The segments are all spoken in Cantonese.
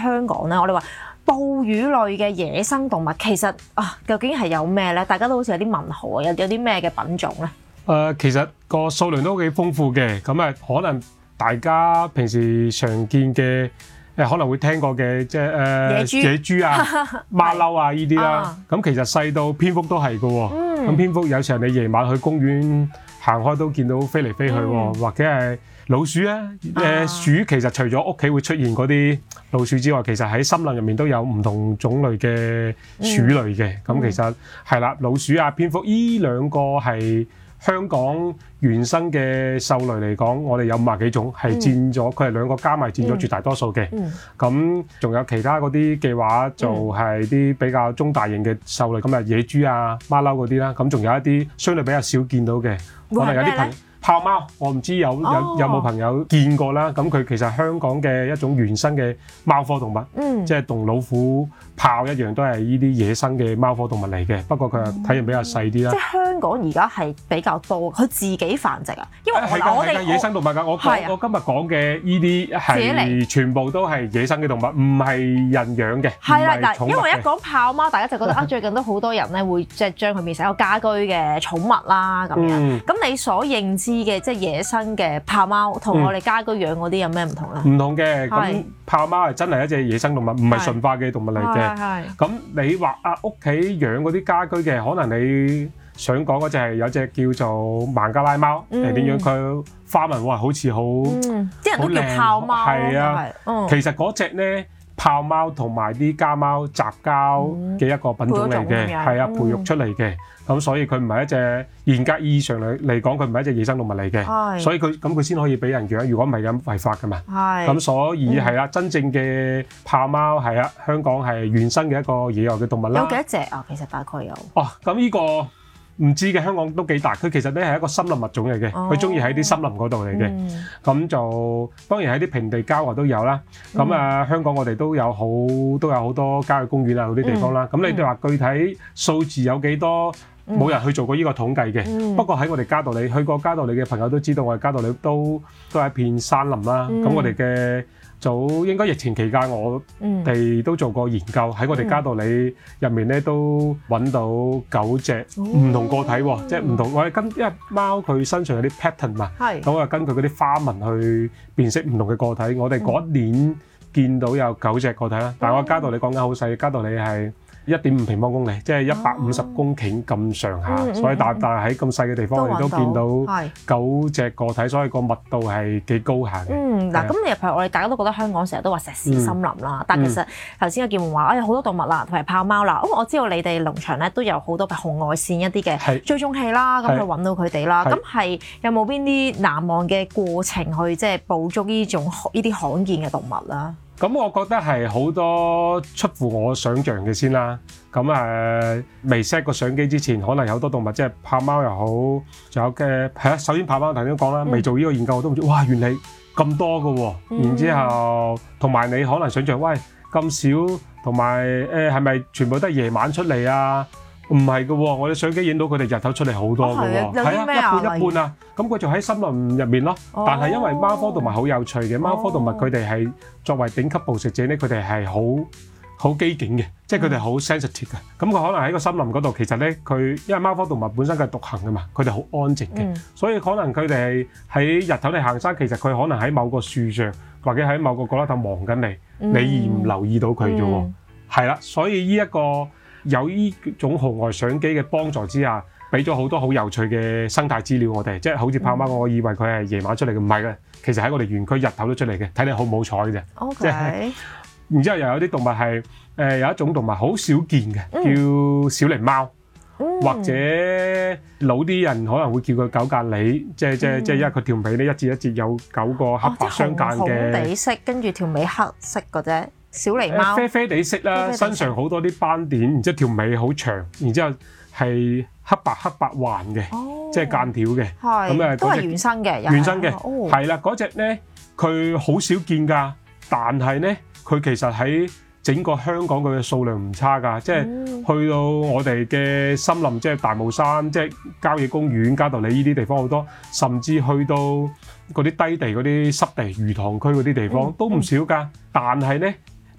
香港咧，我哋話哺乳類嘅野生動物其實究竟係有咩咧？大家都好似有啲問號啊，有啲咩嘅品種咧？ 其實個數量都幾豐富嘅，咁可能大家平時常見嘅可能會聽過嘅，即係野豬啊、馬騮啊呢啲啦。咁其實細到蝙蝠都係㗎喎。咁蝙蝠有時候你夜晚去公園行開都見到飛嚟飛去喎，或者係老鼠啊。鼠其實除咗屋企會出現嗰啲老鼠之外，其實喺森林入面都有唔同種類嘅鼠類嘅。咁其實係啦，老鼠啊、蝙蝠呢兩個係香港原生嘅獸類嚟講，我哋有50幾種，係佔咗佢係兩個加埋佔咗絕大多數嘅。咁仲有其他嗰啲嘅話，就係啲比較中大型嘅獸類，咁野豬啊、馬騮嗰啲啦。咁仲有一啲相對比較少見到嘅，可能有啲豹貓，我唔知有冇朋友見過啦。咁佢其實香港嘅一種原生嘅貓科動物，即係同老虎、豹一樣，都係呢啲野生嘅貓科動物嚟嘅。不過佢體型比較細啲啦。 即係香港而家係比較多，佢自己繁殖啊。因為我哋野生動物㗎。我今日講嘅呢啲係全部都係野生嘅動物，唔係人養嘅。 係啦，但因為一講豹貓，大家就覺得最近都好多人咧會即係將佢變成一個家居嘅寵物啦咁樣。咁你所認知嘅即係野生嘅豹貓，同我哋家居養嗰啲有咩唔同咧？ 唔同嘅。咁豹貓係真係一隻野生動物，唔係馴化嘅動物嚟嘅。咁你話屋企養嗰啲家居嘅，可能你想講嗰隻係有隻叫做孟加拉貓，點樣佢花紋好似好， 啲人都叫豹貓。 係啊，其實嗰隻咧豹貓同埋啲家貓雜交嘅一個品種嚟嘅，係啊，培育出嚟嘅。咁所以佢唔係一隻嚴格意義上嚟講，佢唔係一隻野生動物嚟嘅。所以佢先可以俾人養，如果唔係咁違法㗎嘛。咁所以係啦，真正嘅豹貓係啊，香港係原生嘅一個野外嘅動物啦。 有幾多隻啊？其實大概有。 咁呢個唔知嘅，香港都幾大。佢其實咧係一個森林物種嚟嘅，佢中意喺啲森林嗰度嚟嘅。咁就當然喺啲平地郊外都有啦。咁香港我哋都有好多郊野公園啊嗰啲地方啦。咁你哋話具體數字有幾多？冇人去做過呢個統計嘅。不過喺我哋嘉道理去過嘉道理嘅朋友都知道，我哋嘉道理都係一片山林啦。咁我哋嘅應該疫情期間，我哋都做過研究，喺我哋嘉道理入面咧都揾到9隻唔同個體喎，即係唔同。我哋因為貓佢身上有啲 pattern 嘛，咁我根據嗰啲花紋去辨識唔同嘅個體。我哋嗰一年見到有9隻個體啦，但係我嘉道理講緊好細，嘉道理係1.5平方公里，即係150公頃咁上下。所以但係喺咁細嘅地方，我哋都見到9隻個體，所以個密度係幾高下嘅。 嗱，咁譬如我哋大家都覺得香港成日都話石屎森林啦，但其實頭先阿劍虹話有好多動物啦，同埋豹貓啦。咁我知道你哋農場咧都有好多紅外線一啲嘅追蹤器啦，咁去揾到佢哋啦。咁係有冇邊啲難忘嘅過程去即係捕捉呢啲罕見嘅動物啦？ 咁我覺得係好多出乎我想像嘅先啦。咁未 set 個相機之前，可能有好多動物，即係豹貓又好，仲有嘅係啊。首先豹貓頭先講啦，未做呢個研究我都唔知，哇，原來咁多㗎喎。然之後同埋你可能想像，喂，咁少，同埋係咪全部都係夜晚出嚟啊？唔係㗎喎，我哋相機影到佢哋日頭出嚟好多㗎喎，係啊，一半一半啊。咁佢就喺森林入面咯。但係因為貓科動物好有趣嘅，貓科動物佢哋係作為頂級捕食者咧，佢哋係好機警嘅，即係佢哋好 sensitive 嘅。咁佢可能喺個森林嗰度，其實咧佢因為貓科動物本身佢係獨行㗎嘛，佢哋好安靜嘅，所以可能佢哋喺日頭嚟行山，其實佢可能喺某個樹上或者喺某個角落頭望緊你，你而唔留意到佢啫喎。係啦，所以呢一個有呢種紅外相機嘅幫助之下，俾咗好多好有趣嘅生態資料我哋，即係好似豹貓，我以為佢係夜晚出嚟嘅，唔係嘅，其實喺我哋園區日頭都出嚟嘅，睇你好唔好彩嘅啫。 OK。 然之後又有啲動物係有一種動物好少見嘅，叫小狸貓，或者老啲人可能會叫佢九間鯉，即係因為佢條尾咧一節一節有9個黑白相間嘅， 紅地色，跟住條尾黑色嘅啫。小狸貓啡啡地色啦，身上好多啲斑點，然之後條尾好長，然之後係黑白環嘅，即係間條嘅。咁都係原生嘅， 原生嘅係啦。嗰隻咧佢好少見㗎，但係咧佢其實喺整個香港佢嘅數量唔差㗎，即係去到我哋嘅森林，即係大帽山，即係郊野公園、嘉道理呢啲地方好多，甚至去到嗰啲低地嗰啲濕地魚塘區嗰啲地方都唔少㗎。但係咧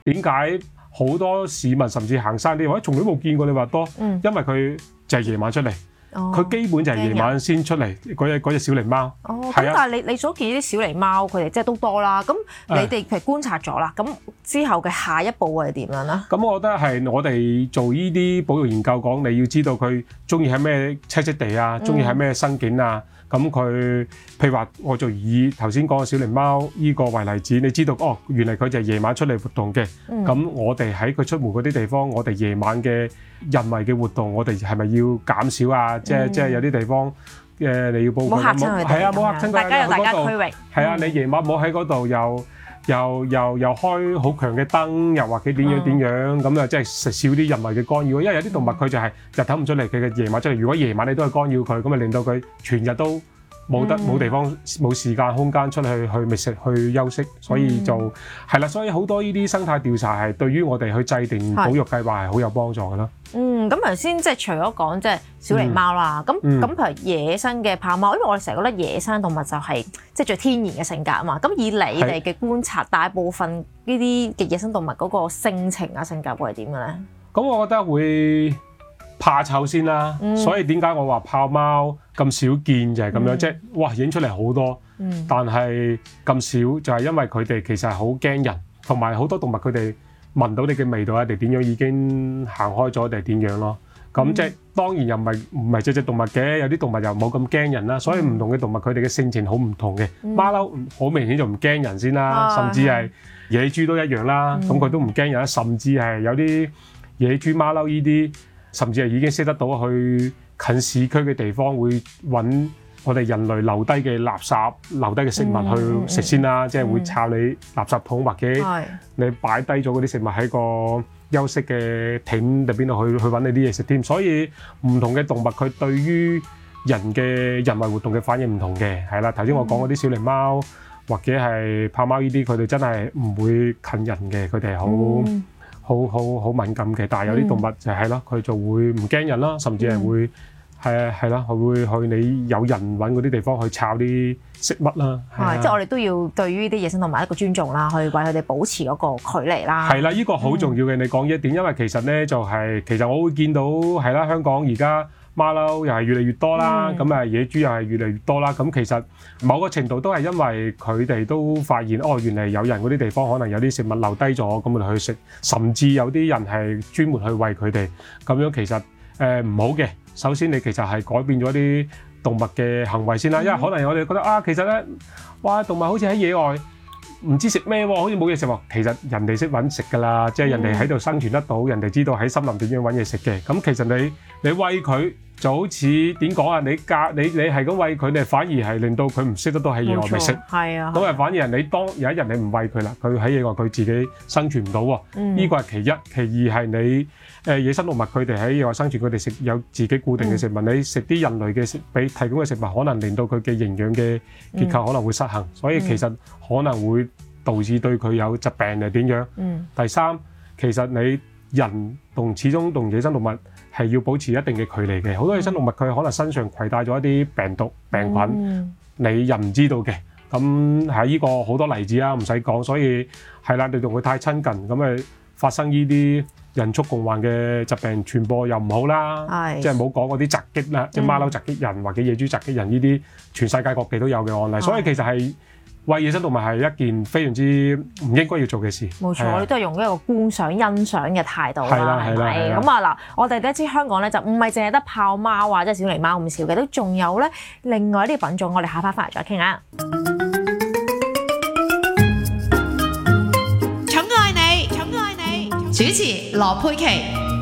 點解好多市民甚至行山啲或者從來冇見過你話多？因為佢就係夜晚出嚟。佢基本就係夜晚先出嚟嗰隻小狸貓。 咁但係你所見啲小狸貓佢哋即係都多啦。咁你哋譬如觀察咗啦，咁之後嘅下一步會係點樣咧？咁我覺得係我哋做呢啲保育研究講，你要知道佢中意喺咩棲息地啊，中意喺咩生境啊。咁佢譬如話，我就以頭先講嘅小狸貓呢個為例子，你知道原來佢就係夜晚出嚟活動嘅。咁我哋喺佢出門嗰啲地方，我哋夜晚嘅人為嘅活動，我哋係咪要減少啊？即係有啲地方你要報告， 冇嚇親佢哋， 係啊，冇嚇親佢哋， 大家有大家區域， 係啊，你夜晚冇喺嗰度又開好強嘅燈，又或者點樣咁啊，即係少啲人為嘅干擾。因為有啲動物佢就係日頭唔出嚟，佢嘅夜晚出嚟。如果夜晚你都係干擾佢，咁啊令到佢全日都冇地方冇時間空間出去覓食去休息，所以就係啦。所以好多呢啲生態調查係對於我哋去制定保育計劃係好有幫助嘅咯。 咁頭先即係除咗講即係小狸貓啦，咁譬如野生嘅豹貓，因為我哋成日覺得野生動物就係即係最天然嘅性格啊嘛。咁以你哋嘅觀察，大部分呢啲嘅野生動物嗰個性情啊性格會係點嘅咧？咁我覺得會怕醜先啦，所以點解我話豹貓咁少見就係咁樣，即係哇影出嚟好多，但係咁少就係因為佢哋其實係好驚人，同埋好多動物佢哋聞到你嘅味道啊，定點樣已經行開咗定係點樣咯。咁即係當然又唔係隻動物嘅，有啲動物又冇咁驚人啦。所以唔同嘅動物佢哋嘅性情好唔同嘅。馬騮好明顯就唔驚人先啦，甚至係野豬都一樣啦。咁佢都唔驚人，甚至係有啲野豬馬騮呢啲，甚至係已經識得到去近市區嘅地方，會揾我哋人類留低嘅垃圾、留低嘅食物去食先啦。即係會抄你垃圾桶，或者你擺低咗嗰啲食物喺個休息嘅艇入邊度去揾你啲嘢食添。所以唔同嘅動物佢對於人嘅人為活動嘅反應唔同嘅，係啦。頭先我講嗰啲小狸貓或者係豹貓呢啲，佢哋真係唔會近人嘅，佢哋係好敏感嘅。但係有啲動物就係咯，佢就會唔驚人啦，甚至係會係啦，佢會去你有人揾嗰啲地方去抄啲食物啦。 即係我哋都要對於啲野生動物一個尊重啦，去為佢哋保持嗰個距離啦。 係啦，呢個好重要嘅。你講呢一點，因為其實咧就係其實我會見到係啦，香港而家馬騮又係越嚟越多啦，咁野豬又係越嚟越多啦。咁其實某個程度都係因為佢哋都發現原嚟有人嗰啲地方可能有啲食物留低咗，咁我哋去食，甚至有啲人係專門去餵佢哋。咁樣其實唔好嘅。首先你其實係改變咗啲動物嘅行為先啦，因為可能我哋覺得其實咧，哇動物好似喺野外唔知食咩喎，好似冇嘢食喎。其實人哋識揾食㗎啦，即係人哋喺度生存得到，人哋知道喺森林點樣揾嘢食嘅。咁其實你餵佢就好似點講啊？你係咁餵佢，你反而係令到佢唔識得到喺野外覓食。 係啊。 咁反而係你當有一日你唔餵佢啦，佢喺野外佢自己生存唔到喎。呢個係其一，其二係你。野生動物佢哋喺野外生存，佢哋食有自己固定嘅食物。你食啲人類嘅俾提供嘅食物，可能令到佢嘅營養嘅結構可能會失衡，所以其實可能會導致對佢有疾病係點樣。第三，其實你人始終同野生動物係要保持一定嘅距離嘅。好多野生動物佢可能身上攜帶咗一啲病毒病菌，你又唔知道嘅。咁喺呢個好多例子啦，唔使講。所以係啦，你同佢太親近，咁咪發生呢啲人畜共患嘅疾病傳播又唔好啦，即係冇講嗰啲襲擊啦，即係馬騮襲擊人或者野豬襲擊人呢啲，全世界各地都有嘅案例。所以其實係餵野生動物係一件非常之唔應該要做嘅事。 冇錯，我哋都係用一個觀賞、欣賞嘅態度啦，係咪？咁嗱，我哋都知香港咧就唔係淨係得豹貓啊，即係小狸貓咁少嘅，都仲有咧另外一啲品種。我哋下返嚟再傾下。 主持羅佩琪。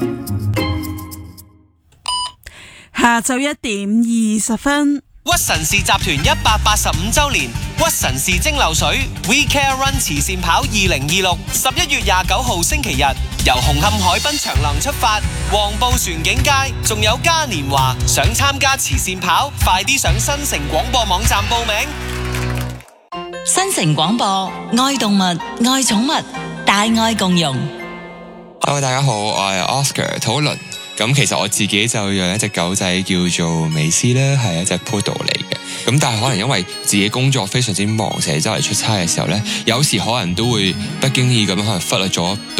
下晝1:20。 屈臣氏集團185週年屈臣氏蒸餾水 We Care Run 慈善跑2026 11月29號星期日，由紅磡海濱長廊出發，黃埔船景街，仲有嘉年華。想參加慈善跑，快啲上新城廣播網站報名。 新城廣播，愛動物，愛寵物，大愛共融。 Hello， 大家好，我係 Oscar 討論。 咁其實我自己就養一隻狗仔叫做美斯啦，係一隻 Poodle 嚟嘅。咁但係可能因為自己工作非常之忙，成日周圍出差嘅時候呢，有時可能都會不經意咁可能忽略咗